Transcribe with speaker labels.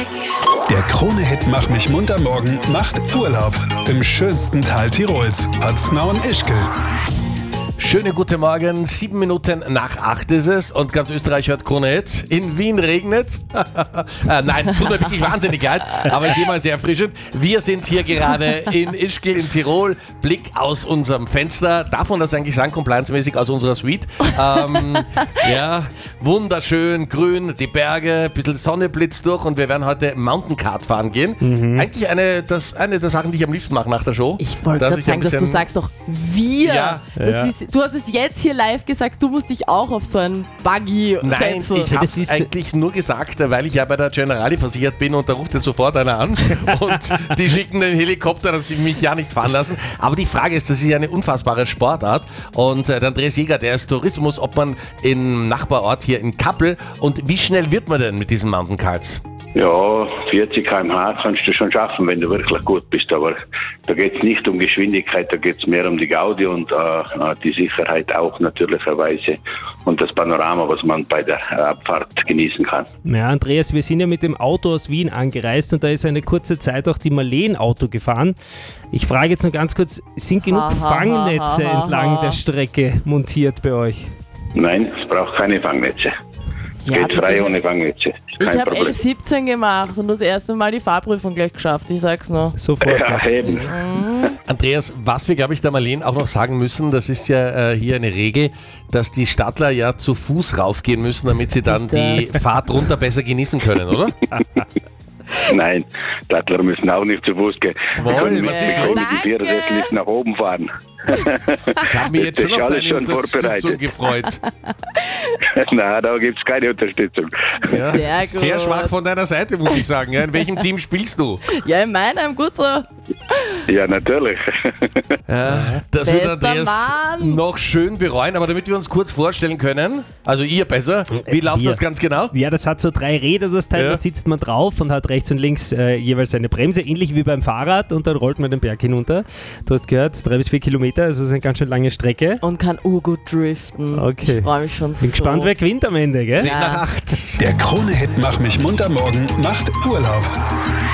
Speaker 1: Der Krone-Hit Mach mich munter morgen macht Urlaub im schönsten Tal Tirols. Atzna und Ischgl.
Speaker 2: Schönen guten Morgen, 7 Minuten nach 8 ist es und ganz Österreich hört Krone-Hit. In Wien regnet. Nein, tut mir wirklich wahnsinnig leid, aber ist immer sehr erfrischend. Wir sind hier gerade in Ischgl in Tirol. Blick aus unserem Fenster. Darf man das eigentlich sagen, compliance-mäßig aus unserer Suite? Ja, wunderschön, grün, die Berge, ein bisschen Sonne blitzt durch und wir werden heute Mountain Kart fahren gehen. Eigentlich eine der Sachen, die ich am liebsten mache nach der Show.
Speaker 3: Ich wollte gerade sagen, dass du sagst doch wir.
Speaker 2: Ja.
Speaker 3: Du hast es jetzt hier live gesagt, du musst dich auch auf so einen Buggy
Speaker 2: Nein,
Speaker 3: setzen.
Speaker 2: ich habe es eigentlich nur gesagt, weil ich ja bei der Generali versichert bin und da ruft jetzt sofort einer an und die schicken den Helikopter, dass sie mich ja nicht fahren lassen. Aber die Frage ist, das ist ja eine unfassbare Sportart und der Andreas Jäger, der ist Tourismus, ob man im Nachbarort hier in Kappel und wie schnell wird man denn mit diesen Mountainkarts?
Speaker 4: Ja, 40 km/h kannst du schon schaffen, wenn du wirklich gut bist. Aber da geht es nicht um Geschwindigkeit, da geht es mehr um die Gaudi und die Sicherheit auch natürlicherweise und das Panorama, was man bei der Abfahrt genießen kann.
Speaker 5: Ja, Andreas, wir sind ja mit dem Auto aus Wien angereist und da ist eine kurze Zeit auch die Marleen Auto gefahren. Ich frage jetzt noch ganz kurz, sind genug Fangnetze entlang der Strecke montiert bei euch?
Speaker 4: Nein, es braucht keine Fangnetze. Es geht frei ohne Fangnetze.
Speaker 3: Ich habe L17 gemacht und das erste Mal die Fahrprüfung gleich geschafft, ich sag's nur.
Speaker 5: Sofort.
Speaker 4: Ja, eben.
Speaker 2: Andreas, was wir, glaube ich, der Marleen auch noch sagen müssen, das ist ja hier eine Regel, dass die Stadtler ja zu Fuß raufgehen müssen, damit sie dann die Fahrt runter besser genießen können, oder?
Speaker 4: Nein, Stadtler müssen auch nicht zu Fuß gehen.
Speaker 2: Wohl, was ist los?
Speaker 4: Die Vierersessel nicht nach oben fahren.
Speaker 2: Ich habe mich jetzt schon auf deine Unterstützung gefreut.
Speaker 4: Nein, da gibt es keine Unterstützung.
Speaker 2: Ja,
Speaker 3: Sehr gut.
Speaker 2: sehr schwach von deiner Seite, muss ich sagen. Ja, in welchem Team spielst du?
Speaker 3: Ja, in meinem, gut so.
Speaker 4: Ja, natürlich.
Speaker 2: Das wird
Speaker 3: Bester
Speaker 2: Andreas
Speaker 3: Mann.
Speaker 2: noch schön bereuen, aber damit wir uns kurz vorstellen können, also ihr besser, wie läuft das ganz genau?
Speaker 5: Ja, das hat so 3 Räder, das Teil, da sitzt man drauf und hat rechts und links jeweils eine Bremse, ähnlich wie beim Fahrrad und dann rollt man den Berg hinunter. Du hast gehört, 3 bis 4 Kilometer, also das ist eine ganz schön lange Strecke.
Speaker 3: Und kann urgut driften.
Speaker 5: Okay.
Speaker 3: Ich freue mich schon
Speaker 5: Bin gespannt, wer gewinnt am Ende, gell?
Speaker 2: 10 nach 8.
Speaker 1: Der Krone-Hit Mach mich munter morgen macht Urlaub.